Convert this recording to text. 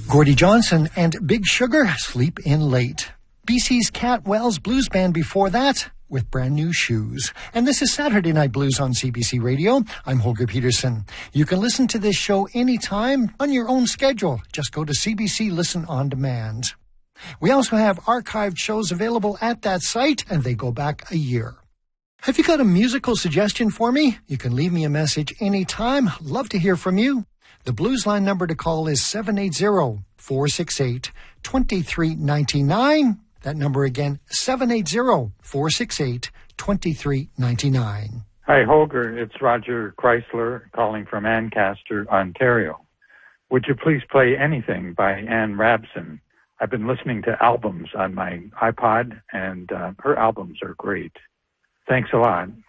Gordie Johnson and Big Sugar, Sleep In Late. BC's Cat Wells Blues Band before that, with Brand New Shoes. And this is Saturday Night Blues on CBC Radio. I'm Holger Peterson. You can listen to this show anytime on your own schedule. Just go to CBC Listen On Demand. We also have archived shows available at that site, and they go back a year. Have you got a musical suggestion for me? You can leave me a message anytime. Love to hear from you. The Blues Line number to call is 780-468-2399. That number again, 780-468-2399. Hi, Holger. It's Roger Chrysler calling from Ancaster, Ontario. Would you please play anything by Anne Rabson? I've been listening to albums on my iPod, and her albums are great. Thanks a lot.